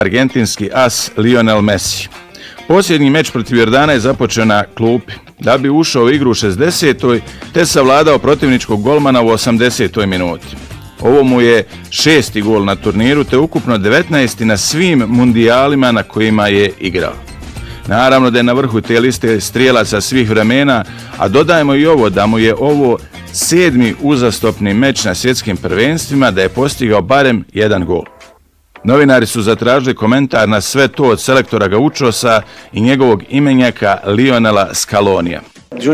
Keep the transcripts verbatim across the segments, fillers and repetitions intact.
argentinski as Lionel Messi. Posljednji meč protiv Jordana je započeo na klupi, da bi ušao u igru u šezdesetoj te savladao protivničkog golmana u osamdesetoj minuti. Ovo mu je šesti gol na turniru te ukupno devetnaesti na svim mundijalima na kojima je igrao. Naravno da je na vrhu te liste strijelaca svih vremena, a dodajemo i ovo da mu je ovo sedmi uzastopni meč na svjetskim prvenstvima da je postigao barem jedan gol. Novinari su zatražili komentar na sve to od selektora Gauchosa i njegovog imenjaka Lionela Scalonija.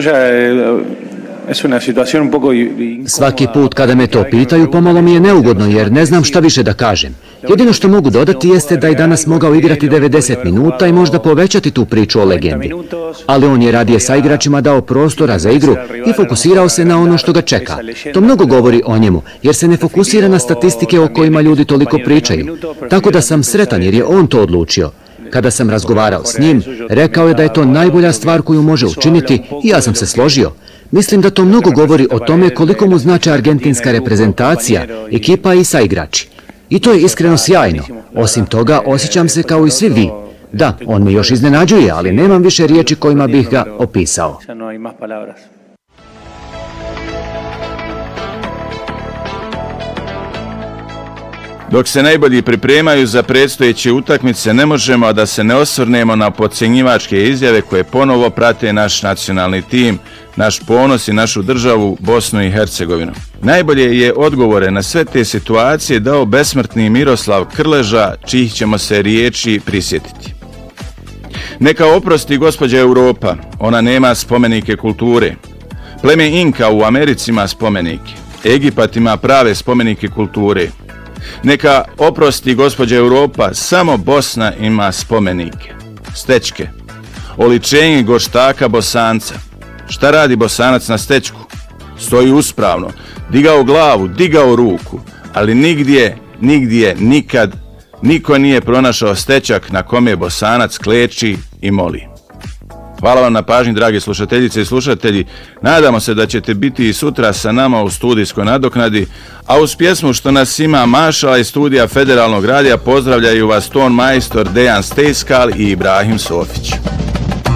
Svaki put kada me to pitaju, pomalo mi je neugodno jer ne znam šta više da kažem. Jedino što mogu dodati jeste da je danas mogao igrati devedeset minuta i možda povećati tu priču o legendi. Ali on je radije sa igračima dao prostora za igru i fokusirao se na ono što ga čeka. To mnogo govori o njemu, jer se ne fokusira na statistike o kojima ljudi toliko pričaju. Tako da sam sretan jer je on to odlučio. Kada sam razgovarao s njim, rekao je da je to najbolja stvar koju može učiniti i ja sam se složio. Mislim da to mnogo govori o tome koliko mu znače argentinska reprezentacija, ekipa i saigrači. I to je iskreno sjajno. Osim toga, osjećam se kao i svi vi. Da, on me još iznenađuje, ali nemam više riječi kojima bih ga opisao. Dok se najbolji pripremaju za predstojeće utakmice, ne možemo a da se ne osvrnemo na podcjenjivačke izjave koje ponovo prate naš nacionalni tim, naš ponos i našu državu Bosnu i Hercegovinu. Najbolje je odgovore na sve te situacije dao besmrtni Miroslav Krleža, čijih ćemo se riječi prisjetiti. Neka oprosti gospođa Europa, ona nema spomenike kulture. Pleme Inka u Americi ima spomenike. Egipat ima prave spomenike kulture. Neka oprosti gospođa Europa, samo Bosna ima spomenike. Stečke. Oličenje gorštaka Bosanca. Šta radi Bosanac na stečku? Stoji uspravno, digao glavu, digao ruku, ali nigdje, nigdje, nikad, niko nije pronašao stečak na kome Bosanac kleči i moli. Hvala vam na pažnji, dragi slušateljice i slušatelji. Nadamo se da ćete biti i sutra sa nama u studijskoj nadoknadi, a uz pjesmu Što nas ima mašala iz studija Federalnog radija pozdravljaju vas ton majstor Dejan Stejskal i Ibrahim Sofić.